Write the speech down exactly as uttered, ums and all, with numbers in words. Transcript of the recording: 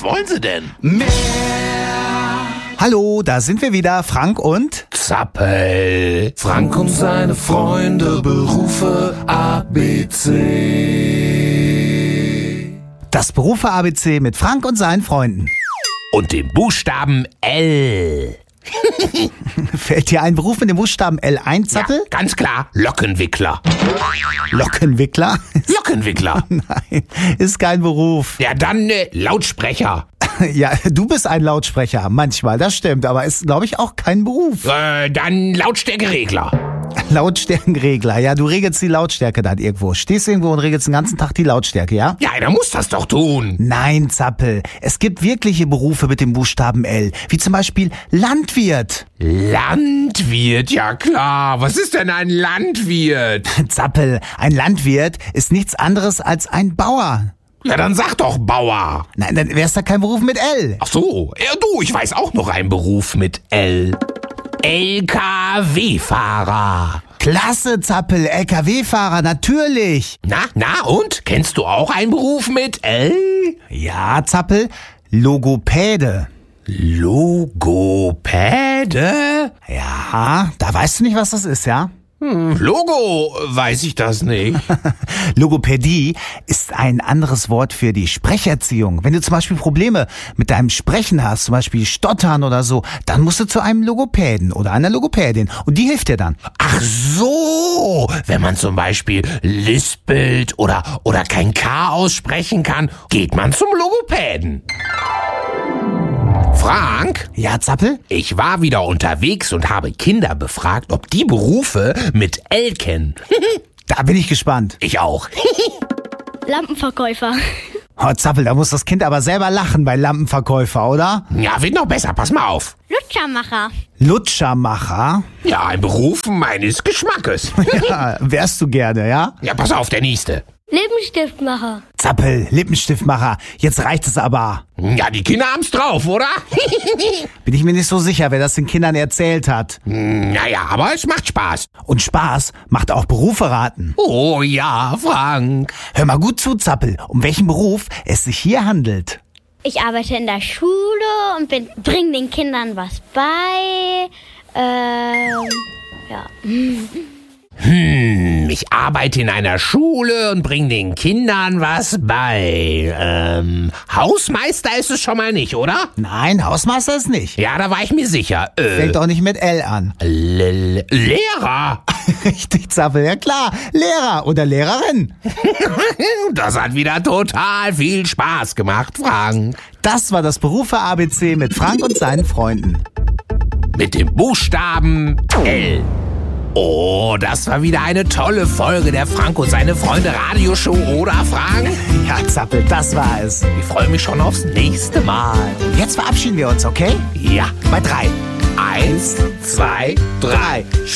wollen sie denn? Mehr. Hallo, da sind wir wieder, Frank und Zappel. Frank und seine Freunde, Berufe A B C. Das Berufe A B C mit Frank und seinen Freunden. Und dem Buchstaben L. Fällt dir ein Beruf mit dem Buchstaben L ein, Zappel? Ja, ganz klar, Lockenwickler. Lockenwickler? Lockenwickler. Nein, ist kein Beruf. Ja, dann äh, Lautsprecher. Ja, du bist ein Lautsprecher, manchmal, das stimmt, aber ist, glaube ich, auch kein Beruf. Äh, dann Lautstärkeregler. Lautstärkenregler, ja, du regelst die Lautstärke dann irgendwo. Stehst irgendwo und regelst den ganzen Tag die Lautstärke, ja? Ja, der muss das doch tun. Nein, Zappel, es gibt wirkliche Berufe mit dem Buchstaben L, wie zum Beispiel Landwirt. Landwirt, ja klar. Was ist denn ein Landwirt? Zappel, ein Landwirt ist nichts anderes als ein Bauer. Ja, dann sag doch Bauer. Nein, dann wär's da kein Beruf mit L. Ach so, ja du, ich weiß auch noch einen Beruf mit L. L K W-Fahrer. Klasse, Zappel, L K W-Fahrer, natürlich. Na, na und? Kennst du auch einen Beruf mit L? Ja, Zappel, Logopäde. Logopäde? Ja, da weißt du nicht, was das ist, ja? Hm, Logo, weiß ich das nicht. Logopädie ist ein anderes Wort für die Sprecherziehung. Wenn du zum Beispiel Probleme mit deinem Sprechen hast, zum Beispiel Stottern oder so, dann musst du zu einem Logopäden oder einer Logopädin und die hilft dir dann. Ach so, wenn man zum Beispiel lispelt oder, oder kein K aussprechen kann, geht man zum Logopäden. Frank? Ja, Zappel? Ich war wieder unterwegs und habe Kinder befragt, ob die Berufe mit L kennen. Da bin ich gespannt. Ich auch. Lampenverkäufer. Oh, Zappel, da muss das Kind aber selber lachen bei Lampenverkäufer, oder? Ja, wird noch besser, pass mal auf. Lutschermacher. Lutschermacher? Ja, ein Beruf meines Geschmackes. Ja, wärst du gerne, ja? Ja, pass auf, der nächste. Lippenstiftmacher. Zappel, Lippenstiftmacher, jetzt reicht es aber. Ja, die Kinder haben's drauf, oder? Bin ich mir nicht so sicher, wer das den Kindern erzählt hat. Naja, aber es macht Spaß. Und Spaß macht auch Berufe raten. Oh ja, Frank. Hör mal gut zu, Zappel, um welchen Beruf es sich hier handelt. Ich arbeite in der Schule und bringe den Kindern was bei. Ähm, ja. Hm, ich arbeite in einer Schule und bringe den Kindern was bei. Ähm, Hausmeister ist es schon mal nicht, oder? Nein, Hausmeister ist nicht. Ja, da war ich mir sicher. Äh, Fängt auch nicht mit L an. L- Lehrer. Richtig, Zappel, ja klar. Lehrer oder Lehrerin. Das hat wieder total viel Spaß gemacht, Frank. Das war das Berufe A B C mit Frank und seinen Freunden. Mit dem Buchstaben L. Oh, das war wieder eine tolle Folge der Frank und seine Freunde Radioshow, oder Frank? Ja, Zappel, das war es. Ich freue mich schon aufs nächste Mal. Jetzt verabschieden wir uns, okay? Ja. Bei drei. Eins, zwei, drei.